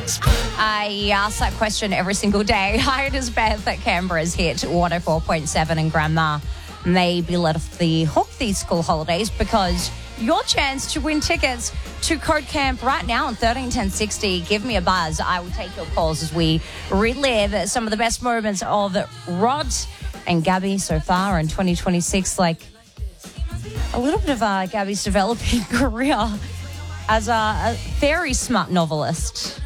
I ask that question every single day. Hi, it is Beth at Canberra's hit 104.7 and Grandma may be let off the hook these school holidays because your chance to win tickets to Code Camp right now on 131060. Give me a buzz. I will take your calls as we relive some of the best moments of Rod and Gabby so far in 2026. Like a little bit of Gabby's developing career as a very smart novelist.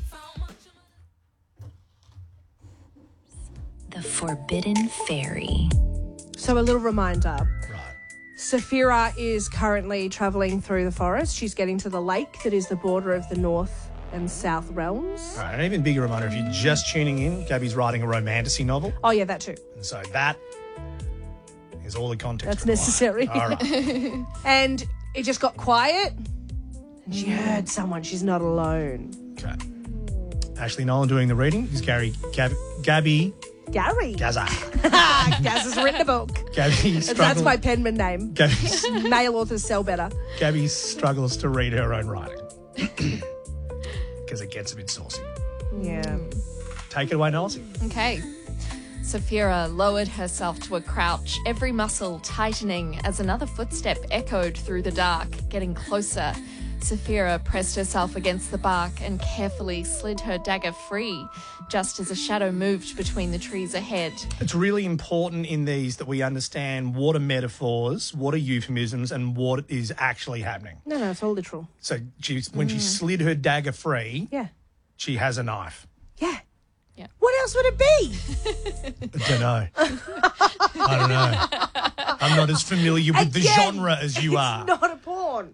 The Forbidden Fairy. So a little reminder. Right. Saphira is currently travelling through the forest. She's getting to the lake that is the border of the North and South realms. All right, an even bigger reminder, if you're just tuning in, Gabby's writing a romantasy novel. Oh, yeah, that too. And so that is all the context That's required. necessary. All right. And it just got quiet and she heard someone. She's not alone. Okay. Ashley Nolan doing the reading is Gabby Gary. Gaza. Gaz has written a book. Gabby That's my penman name. Gabby's, Male authors sell better. Gabby struggles to read her own writing because it gets a bit saucy. Yeah. Take it away, Nolsey. Okay. Saphira lowered herself to a crouch, every muscle tightening as another footstep echoed through the dark, getting closer. Saphira pressed herself against the bark and carefully slid her dagger free, just as a shadow moved between the trees ahead. It's really important in these that we understand what are metaphors, what are euphemisms, and what is actually happening. No, it's all literal. So when she slid her dagger free, Yeah. she has a knife. Yeah. Yeah. What else would it be? I don't know. I don't know. I'm not as familiar with the Again, genre as you are. It's not a porn.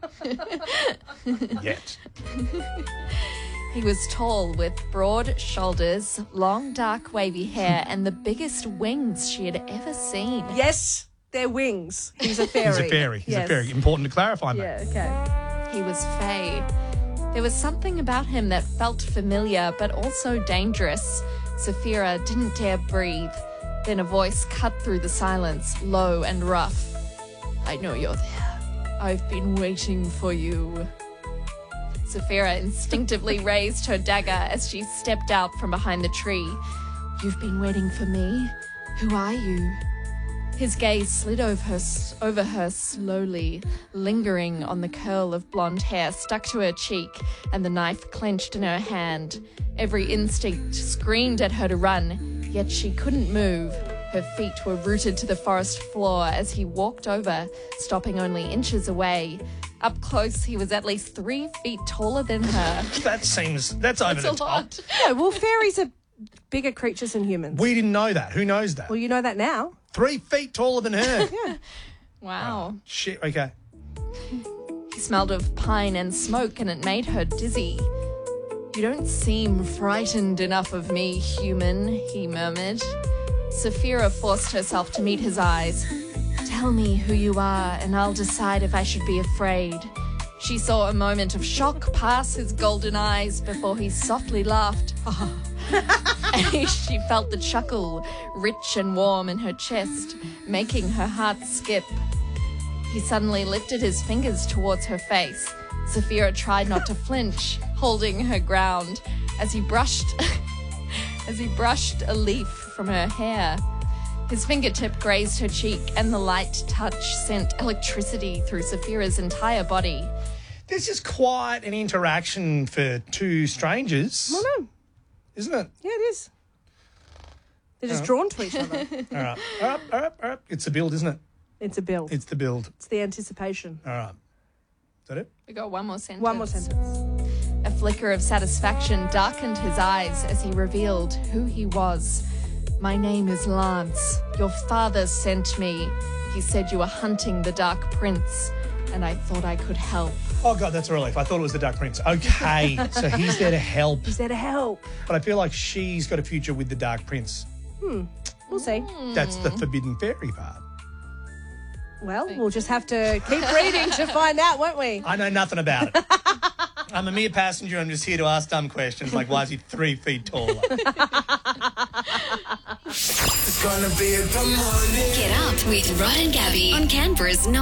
Yet. He was tall with broad shoulders, long dark wavy hair, and the biggest wings she had ever seen. Yes, they're wings. He's a fairy. He's a fairy. He's a fairy. Important to clarify, mate. Yeah, okay. He was Fae. There was something about him that felt familiar, but also dangerous. Saphira didn't dare breathe. Then a voice cut through the silence, low and rough. I know you're there. I've been waiting for you. Saphira instinctively raised her dagger as she stepped out from behind the tree. You've been waiting for me? Who are you? His gaze slid over her slowly, lingering on the curl of blonde hair stuck to her cheek and the knife clenched in her hand. Every instinct screamed at her to run, yet she couldn't move. Her feet were rooted to the forest floor as he walked over, stopping only inches away. Up close, he was at least 3 feet taller than her. That's over That's the a top. lot. No, well, fairies are bigger creatures than humans. We didn't know that. Who knows that? Well, you know that now. 3 feet taller than her. Wow. Shit, okay. He smelled of pine and smoke and it made her dizzy. You don't seem frightened enough of me, human, he murmured. Saphira forced herself to meet his eyes. Tell me who you are and I'll decide if I should be afraid. She saw a moment of shock pass his golden eyes before he softly laughed. She felt the chuckle, rich and warm in her chest, making her heart skip. He suddenly lifted his fingers towards her face. Saphira tried not to flinch, holding her ground as he brushed a leaf from her hair. His fingertip grazed her cheek and the light touch sent electricity through Saphira's entire body. This is quite an interaction for two strangers. Well, no. Isn't it? Yeah, it is. They're just drawn to each other. All right. It's the build, isn't it? It's a build. It's the build. It's the anticipation. All right. Is that it? We got one more sentence. One more sentence. A flicker of satisfaction darkened his eyes as he revealed who he was. My name is Lance. Your father sent me. He said you were hunting the Dark Prince, and I thought I could help. Oh, God, that's a relief. I thought it was the Dark Prince. Okay, so he's there to help. He's there to help. But I feel like she's got a future with the Dark Prince. We'll see. That's the Forbidden Fairy part. Well, we'll just have to keep reading to find out, won't we? I know nothing about it. I'm a mere passenger. I'm just here to ask dumb questions like, why is he 3 feet taller? It's gonna be a good morning. Get up with Rod and Gabby on Canberra's